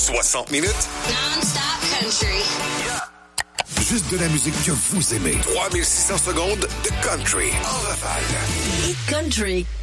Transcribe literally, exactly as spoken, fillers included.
soixante minutes. Non-stop country. Juste de la musique que vous aimez. trois mille six cents secondes de country en rafale. Country.